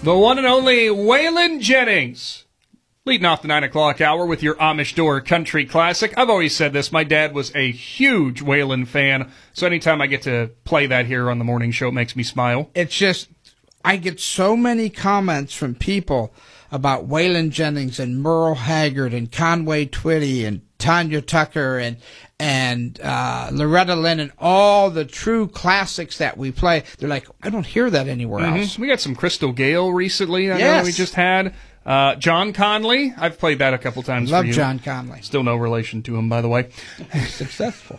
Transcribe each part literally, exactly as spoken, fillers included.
The one and only Waylon Jennings. Leading off the nine o'clock hour with your Amish Door Country Classic. I've always said this. My dad was a huge Waylon fan, so anytime I get to play that here on the morning show, it makes me smile. It's just, I get so many comments from people about Waylon Jennings and Merle Haggard and Conway Twitty and Tanya Tucker and and uh, Loretta Lynn and all the true classics that we play. They're like, I don't hear that anywhere Mm-hmm. else. We got some Crystal Gale recently. I yes. know we just had uh, John Conley. I've played that a couple times Love for you. John Conley. Still no relation to him, by the way. Successful.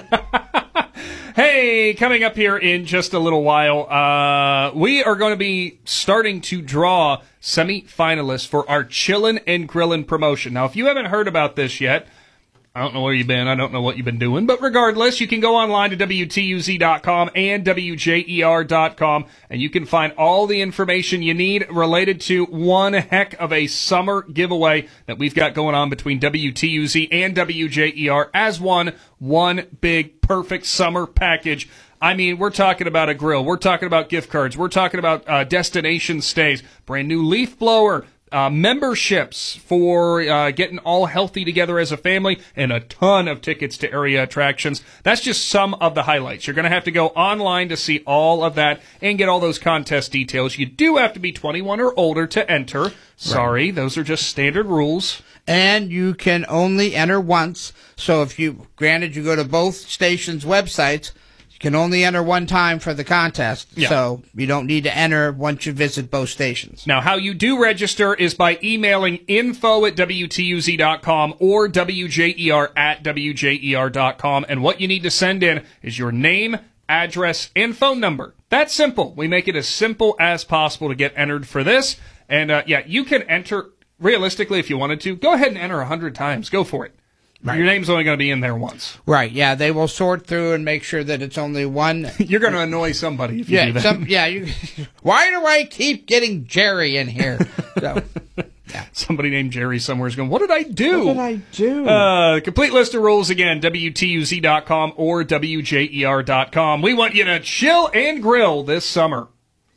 Hey, coming up here in just a little while, uh, we are going to be starting to draw semi-finalists for our Chillin' and Grillin' promotion. Now, if you haven't heard about this yet, I don't know where you've been, I don't know what you've been doing, but regardless, you can go online to W T U Z dot com and W J E R dot com, and you can find all the information you need related to one heck of a summer giveaway that we've got going on between W T U Z and W J E R as one, one big, perfect summer package. I mean, we're talking about a grill, we're talking about gift cards, we're talking about uh, destination stays, brand new leaf blower, Uh, memberships for uh, getting all healthy together as a family, and a ton of tickets to area attractions. That's just some of the highlights. You're going to have to go online to see all of that and get all those contest details. You do have to be twenty-one or older to enter. Sorry, right. Those are just standard rules. And you can only enter once. So if you, granted, you go to both stations' websites, you can only enter one time for the contest, yeah. So you don't need to enter once you visit both stations. Now, how you do register is by emailing info at W T U Z dot com or W J E R at W J E R dot com, and what you need to send in is your name, address, and phone number. That's simple. We make it as simple as possible to get entered for this, and uh, yeah, you can enter, realistically, if you wanted to, go ahead and enter one hundred times. Go for it. Right. Your name's only going to be in there once. Right, yeah. They will sort through and make sure that it's only one. You're going to annoy somebody if you yeah, do that. Some, yeah, you, why do I keep getting Jerry in here? So, yeah. Somebody named Jerry somewhere is going, what did I do? What did I do? Uh, complete list of rules again, W T U Z dot com or W J E R dot com. We want you to chill and grill this summer.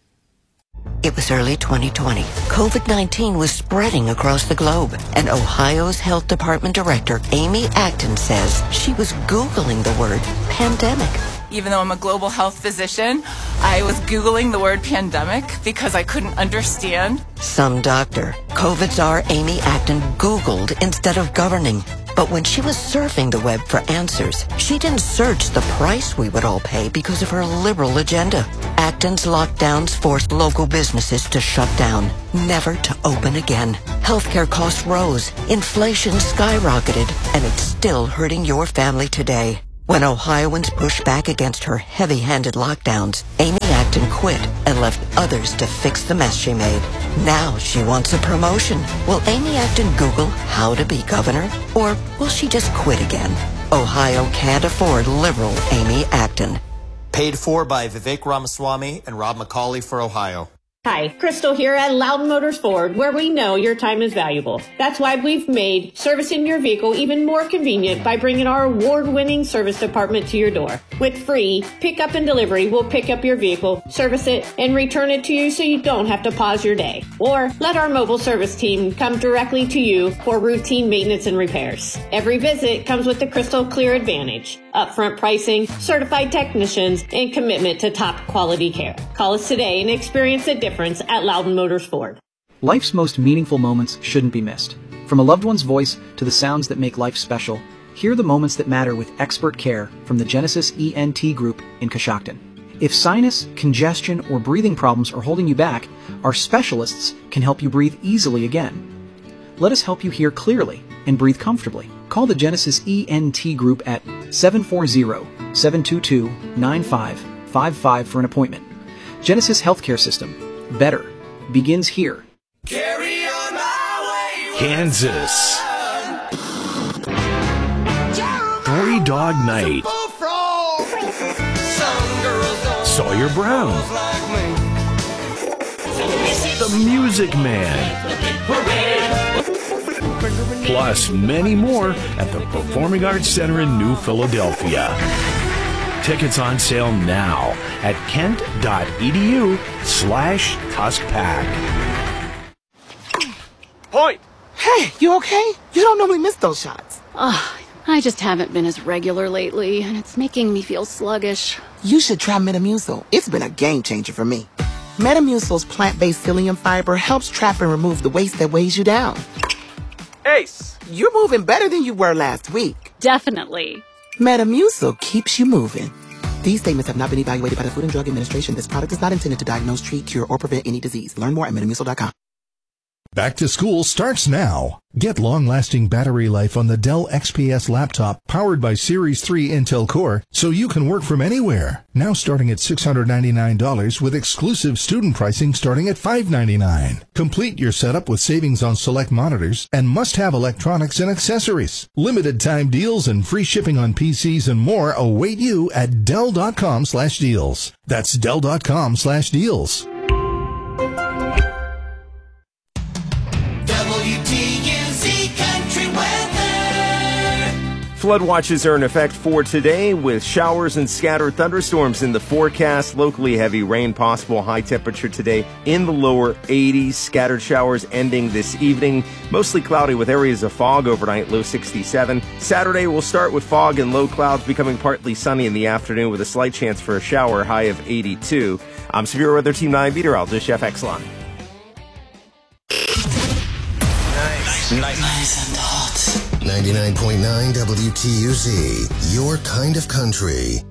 It was early twenty twenty. COVID nineteen was spreading across the globe, and Ohio's Health Department Director, Amy Acton, says she was Googling the word pandemic. Even though I'm a global health physician, I was Googling the word pandemic because I couldn't understand. Some doctor, COVID czar Amy Acton Googled instead of governing. But when she was surfing the web for answers, she didn't search the price we would all pay because of her liberal agenda. Acton's lockdowns forced local businesses to shut down, never to open again. Healthcare costs rose, inflation skyrocketed, and it's still hurting your family today. When Ohioans pushed back against her heavy-handed lockdowns, Amy Acton quit and left others to fix the mess she made. Now she wants a promotion. Will Amy Acton Google how to be governor? Or will she just quit again? Ohio can't afford liberal Amy Acton. Paid for by Vivek Ramaswamy and Rob McCauley for Ohio. Hi, Crystal here at Loudon Motors Ford, where we know your time is valuable. That's why we've made servicing your vehicle even more convenient by bringing our award-winning service department to your door. With free pickup and delivery, we'll pick up your vehicle, service it, and return it to you so you don't have to pause your day. Or let our mobile service team come directly to you for routine maintenance and repairs. Every visit comes with the Crystal Clear Advantage, upfront pricing, certified technicians, and commitment to top quality care. Call us today and experience the difference at Loudon Motors Ford. Life's most meaningful moments shouldn't be missed. From a loved one's voice to the sounds that make life special, hear the moments that matter with expert care from the Genesis E N T Group in Coshocton. If sinus, congestion, or breathing problems are holding you back, our specialists can help you breathe easily again. Let us help you hear clearly and breathe comfortably. Call the Genesis E N T Group at seven four zero, seven two two, nine five five five for an appointment. Genesis Healthcare System. Better begins here. Carry on my way, Kansas. Three Dog Night. Sawyer Brown. The Music Man. Plus many more at the Performing Arts Center in New Philadelphia. tickets on sale now at kent.edu slash tuskpack. Point! Hey, you okay? You don't normally miss those shots. Ugh, I just haven't been as regular lately, and it's making me feel sluggish. You should try Metamucil. It's been a game changer for me. Metamucil's plant-based psyllium fiber helps trap and remove the waste that weighs you down. Ace, you're moving better than you were last week. Definitely. Metamucil keeps you moving. These statements have not been evaluated by the Food and Drug Administration. This product is not intended to diagnose, treat, cure, or prevent any disease. Learn more at metamucil dot com. Back to school starts now. Get long-lasting battery life on the Dell X P S laptop powered by Series three Intel Core so you can work from anywhere. Now starting at six hundred ninety-nine dollars with exclusive student pricing starting at five hundred ninety-nine dollars. Complete your setup with savings on select monitors and must-have electronics and accessories. Limited time deals and free shipping on P Cs and more await you at Dell dot com slash deals. That's Dell dot com slash deals. Flood watches are in effect for today with showers and scattered thunderstorms in the forecast. Locally heavy rain possible. High temperature today in the lower eighties. Scattered showers ending this evening. Mostly cloudy with areas of fog overnight. Low sixty-seven. Saturday will start with fog and low clouds becoming partly sunny in the afternoon with a slight chance for a shower. High of eighty-two. I'm Severe Weather Team nine meteorologist Jeff Exlon. Nice. Nice. Nice and hot. ninety-nine point nine W T U Z, your kind of country.